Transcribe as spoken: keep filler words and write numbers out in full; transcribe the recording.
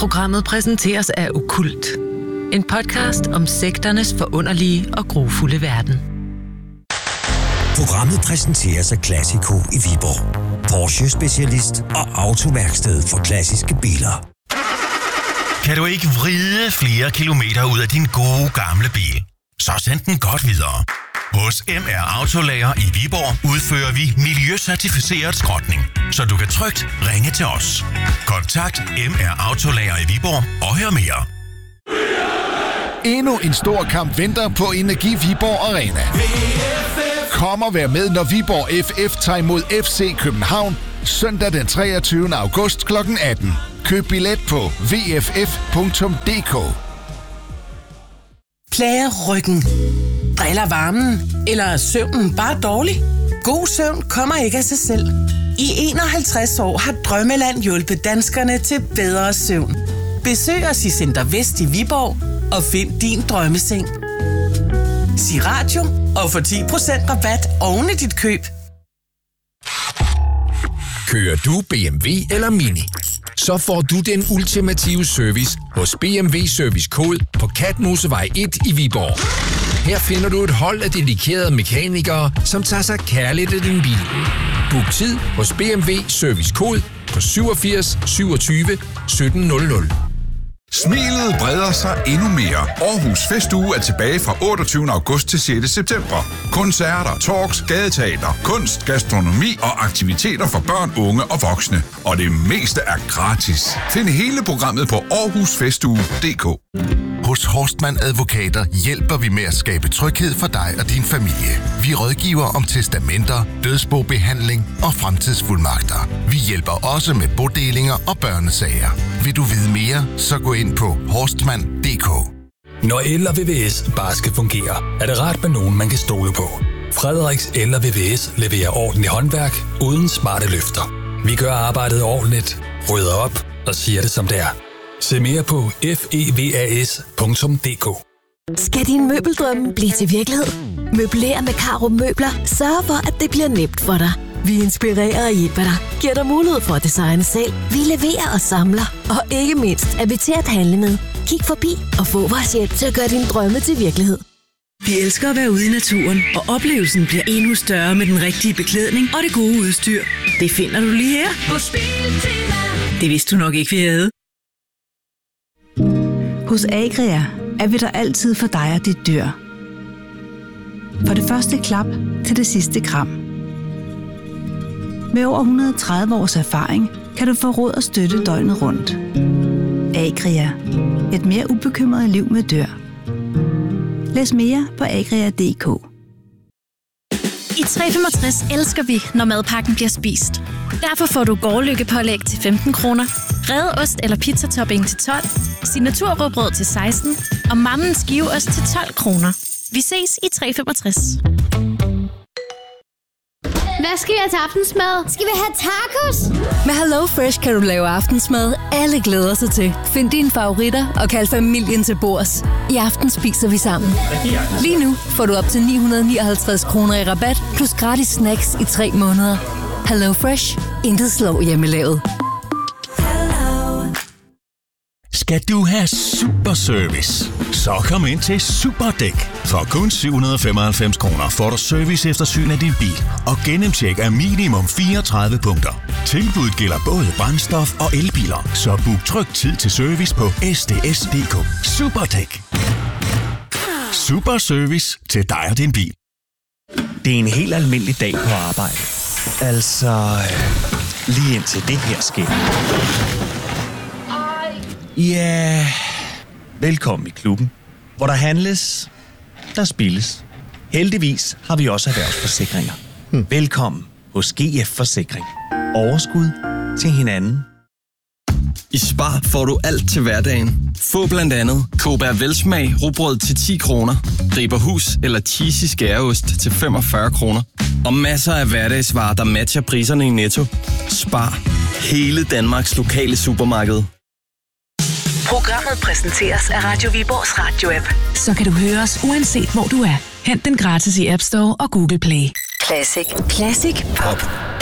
Programmet præsenteres af Okkult. En podcast om sekternes forunderlige og grufulde verden. Programmet præsenteres af Classico i Viborg. Porsche-specialist og autoværksted for klassiske biler. Kan du ikke vride flere kilometer ud af din gode gamle bil? Så send den godt videre. Hos M R Autolager i Viborg udfører vi miljøcertificeret skrotning, så du kan trygt ringe til os. Kontakt M R Autolager i Viborg og hør mere. Endnu en stor kamp venter på Energi Viborg Arena. Kom og vær med, når Viborg F F tager imod F C København søndag den treogtyvende august klokken atten. Køb billet på v f f punktum d k. Plager ryggen? Driller varmen? Eller er søvnen bare dårlig? God søvn kommer ikke af sig selv. I enoghalvtreds år har Drømmeland hjulpet danskerne til bedre søvn. Besøg os i Center Vest i Viborg og find din drømmeseng. Sig radio og få ti procent rabat oven i dit køb. Kører du B M W eller Mini? Så får du den ultimative service hos B M W Service Kode på Katmosevej et i Viborg. Her finder du et hold af dedikerede mekanikere, som tager sig kærligt af din bil. Book tid hos B M W Service Kode på syvogfirs syvogtyve sytten nul nul. Smilet breder sig endnu mere. Aarhus Festuge er tilbage fra otteogtyvende august til sjette september. Koncerter, talks, gadeteater, kunst, gastronomi og aktiviteter for børn, unge og voksne. Og det meste er gratis. Find hele programmet på aarhus festuge punktum d k. Hos Horstmann Advokater hjælper vi med at skabe tryghed for dig og din familie. Vi rådgiver om testamenter, dødsbobehandling og fremtidsfuldmagter. Vi hjælper også med bodelinger og børnesager. Vil du vide mere, så gå ind på horstmann punktum d k. Når el og V V S bare skal fungere, er det rart med nogen, man kan stole på. Frederiks El og V V S leverer ordentligt håndværk uden smarte løfter. Vi gør arbejdet ordentligt, rydder op og siger det som det er. Se mere på f e v a s punktum d k. Skal din møbeldrømme blive til virkelighed? Møbler med Caro Møbler sørger for, at det bliver nemt for dig. Vi inspirerer og hjælper dig, giver dig mulighed for at designe selv. Vi leverer og samler, og ikke mindst er vi til at handle med. Kig forbi og få vores hjælp til at gøre dine drømme til virkelighed. Vi elsker at være ude i naturen, og oplevelsen bliver endnu større med den rigtige beklædning og det gode udstyr. Det finder du lige her på Biltema. Det vidste du nok ikke, vi havde. Hos Agria er vi der altid for dig og dit dyr. For det første klap til det sidste kram. Med over et hundrede og tredive års erfaring kan du få råd og støtte døgnet rundt. Agria. Et mere ubekymret liv med dyr. Læs mere på agria punktum d k. I tre femogtres elsker vi, når madpakken bliver spist. Derfor får du gårdløkkepålæg til femten kroner, revet ost eller pizzatopping til tolv, signaturrugbrød til seksten og mammens skiveost til tolv kroner. Vi ses i tre femogtres. Hvad skal vi have til aftensmad? Skal vi have tacos? Med Hello Fresh kan du lave aftensmad, alle glæder sig til. Find dine favoritter og kald familien til bords. I aften spiser vi sammen. Lige nu får du op til ni hundrede nioghalvtreds kroner i rabat, plus gratis snacks i tre måneder. Hello Fresh. Intet slår hjemmelavet. Skal du have super service? Så kom ind til Superdæk. For kun syv hundrede og femoghalvfems kroner får du serviceeftersyn af din bil og gennemtjek af minimum fireogtredive punkter. Tilbuddet gælder både brændstof og elbiler, så book tryg tid til service på s d s punktum d k. Superdæk. Super service til dig og din bil. Det er en helt almindelig dag på arbejde. Altså, lige indtil det her sker. Ja, velkommen i klubben, hvor der handles, der spilles. Heldigvis har vi også erhvervsforsikringer. Hmm. Velkommen hos G F Forsikring. Overskud til hinanden. I Spar får du alt til hverdagen. Få blandt andet Kobær Velsmag rugbrød til ti kroner, Riberhus eller cheesy skæreost til femogfyrre kroner. Og masser af hverdagsvarer, der matcher priserne i Netto. Spar. Hele Danmarks lokale supermarked. Programmet præsenteres af Radio Viborgs radio-app. Så kan du høre os uanset hvor du er. Hent den gratis i App Store og Google Play. Classic. Classic Pop.